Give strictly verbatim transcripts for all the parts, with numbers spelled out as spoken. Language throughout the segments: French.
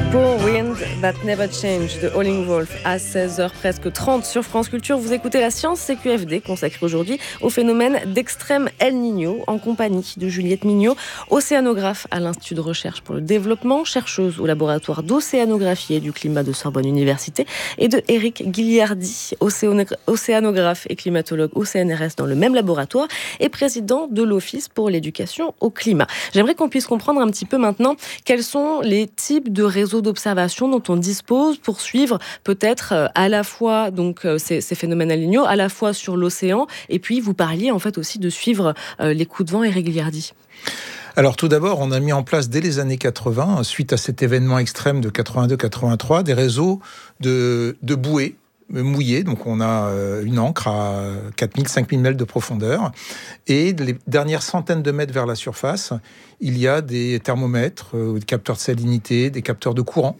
Pour Wind That Never Change de Howling Wolf à seize heures presque trente sur France Culture. Vous écoutez la science C Q F D consacrée aujourd'hui au phénomène d'extrême El Niño en compagnie de Juliette Mignot, océanographe à l'Institut de recherche pour le développement, chercheuse au laboratoire d'océanographie et du climat de Sorbonne Université, et de Éric Guilliardi, océanographe et climatologue au C N R S dans le même laboratoire et président de l'Office pour l'éducation au climat. J'aimerais qu'on puisse comprendre un petit peu maintenant quels sont les types de réseaux d'observation dont on dispose pour suivre peut-être à la fois donc ces, ces phénomènes El Niño, à la fois sur l'océan, et puis vous parliez en fait aussi de suivre les coups de vent, Éric Guilliardi. Alors tout d'abord, on a mis en place dès les années quatre-vingts, suite à cet événement extrême de quatre-vingt-deux quatre-vingt-trois, des réseaux de, de bouées mouillées. Donc on a une ancre à quatre mille, cinq mille mètres de profondeur. Et les dernières centaines de mètres vers la surface, il y a des thermomètres, des capteurs de salinité, des capteurs de courant.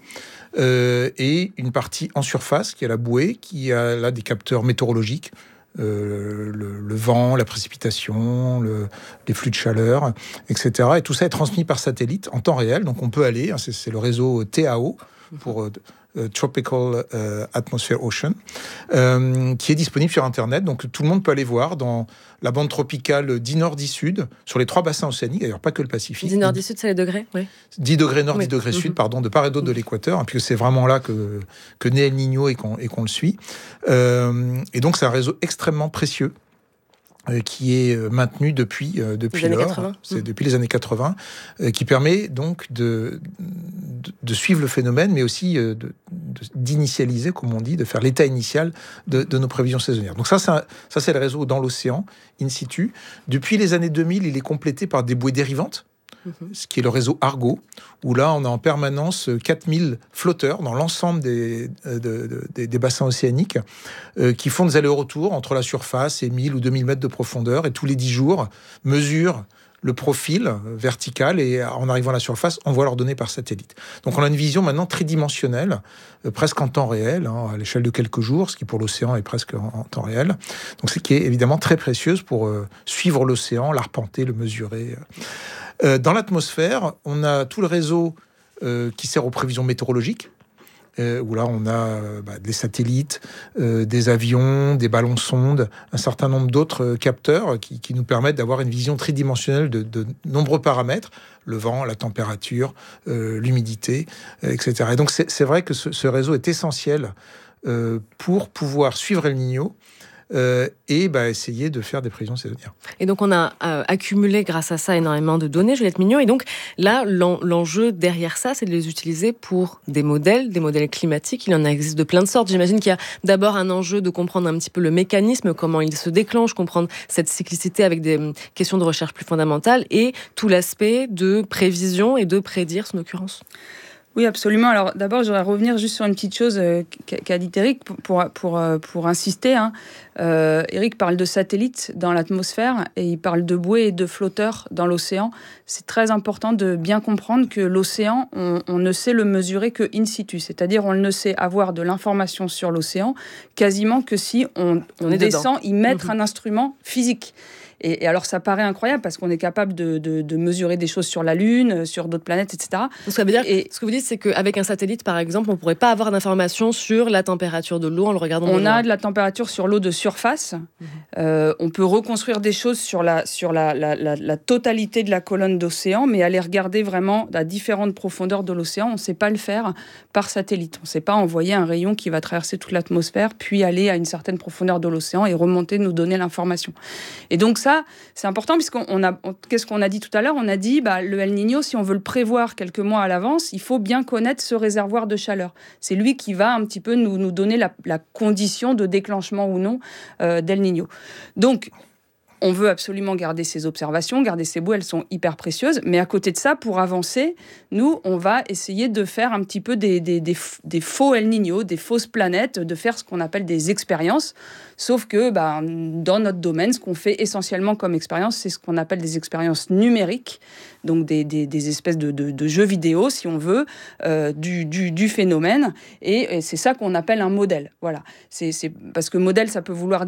Euh, et une partie en surface, qui est la bouée, qui a là des capteurs météorologiques. Euh, le, le vent, la précipitation, le, les flux de chaleur, et cetera. Et tout ça est transmis par satellite en temps réel. Donc on peut aller, c'est, c'est le réseau T A O pour euh, Tropical euh, Atmosphere Ocean, euh, qui est disponible sur Internet. Donc tout le monde peut aller voir dans la bande tropicale dix nord, dix sud, sur les trois bassins océaniques, d'ailleurs pas que le Pacifique. dix nord, dix sud, c'est les degrés, oui. dix degrés nord, oui. dix degrés mmh. sud, pardon, de part et d'autre de l'équateur, hein, puisque c'est vraiment là que, que naît El Niño et qu'on, et qu'on le suit. Euh, et donc c'est un réseau extrêmement précieux, euh, qui est maintenu depuis, euh, depuis les lors, années quatre-vingts. c'est mmh. depuis les années quatre-vingts, euh, qui permet donc de, de, de suivre le phénomène, mais aussi euh, de, de, d'initialiser, comme on dit, de faire l'état initial de, de nos prévisions saisonnières. Donc ça, c'est un, ça, c'est le réseau dans l'océan, in situ. Depuis les années deux mille, il est complété par des bouées dérivantes, ce qui est le réseau Argo, où là, on a en permanence quatre mille flotteurs dans l'ensemble des, de, de, des, des bassins océaniques euh, qui font des allers-retours entre la surface et mille ou deux mille mètres de profondeur, et tous les dix jours, mesurent le profil vertical, et en arrivant à la surface, on voit leurs données par satellite. Donc on a une vision maintenant tridimensionnelle, euh, presque en temps réel, hein, à l'échelle de quelques jours, ce qui pour l'océan est presque en, en temps réel. Donc c'est qui est évidemment très précieuse pour euh, suivre l'océan, l'arpenter, le mesurer. Euh, dans l'atmosphère, on a tout le réseau euh, qui sert aux prévisions météorologiques, euh, où là on a euh, bah, des satellites, euh, des avions, des ballons-sondes, un certain nombre d'autres euh, capteurs qui, qui nous permettent d'avoir une vision tridimensionnelle de, de nombreux paramètres, le vent, la température, euh, l'humidité, euh, et cetera. Et donc c'est, c'est vrai que ce, ce réseau est essentiel euh, pour pouvoir suivre El Niño, Euh, et bah, essayer de faire des prévisions saisonnières. Et donc on a euh, accumulé grâce à ça énormément de données, Juliette Mignot, et donc là l'en, l'enjeu derrière ça, c'est de les utiliser pour des modèles, des modèles climatiques. Il en existe de plein de sortes. J'imagine qu'il y a d'abord un enjeu de comprendre un petit peu le mécanisme, comment il se déclenche, comprendre cette cyclicité avec des questions de recherche plus fondamentales, et tout l'aspect de prévision et de prédire son occurrence. Oui, absolument. Alors d'abord, j'aimerais revenir juste sur une petite chose euh, qu'a, qu'a dit Éric pour, pour, pour, pour insister. Hein. Euh, Éric parle de satellites dans l'atmosphère et il parle de bouées et de flotteurs dans l'océan. C'est très important de bien comprendre que l'océan, on, on ne sait le mesurer que in situ. C'est-à-dire on ne sait avoir de l'information sur l'océan quasiment que si on, on, on descend y mettre mmh. un instrument physique. Et, et alors, ça paraît incroyable parce qu'on est capable de, de, de mesurer des choses sur la Lune, sur d'autres planètes, et cetera. Donc, ça veut dire, et, ce que vous dites, c'est qu'avec un satellite, par exemple, on ne pourrait pas avoir d'informations sur la température de l'eau en le regardant de loin. On a de la température sur l'eau de surface. Mmh. Euh, on peut reconstruire des choses sur, la, sur la, la, la, la totalité de la colonne d'océan, mais aller regarder vraiment à différentes profondeurs de l'océan, on ne sait pas le faire par satellite. On ne sait pas envoyer un rayon qui va traverser toute l'atmosphère, puis aller à une certaine profondeur de l'océan et remonter, nous donner l'information. Et donc, ça, Ça, c'est important puisqu'on a, on, qu'est-ce qu'on a dit tout à l'heure ? On a dit, bah, le El Niño, si on veut le prévoir quelques mois à l'avance, il faut bien connaître ce réservoir de chaleur. C'est lui qui va un petit peu nous, nous donner la, la condition de déclenchement ou non euh, d'El Niño. Donc, on veut absolument garder ces observations, garder ces bouées, elles sont hyper précieuses. Mais à côté de ça, pour avancer, nous, on va essayer de faire un petit peu des, des, des, des faux El Niño, des fausses planètes, de faire ce qu'on appelle des expériences. Sauf que bah, dans notre domaine, ce qu'on fait essentiellement comme expérience, c'est ce qu'on appelle des expériences numériques, donc des, des, des espèces de, de, de jeux vidéo, si on veut, euh, du, du, du phénomène. Et, et c'est ça qu'on appelle un modèle. Voilà. C'est, c'est, parce que modèle, ça peut vouloir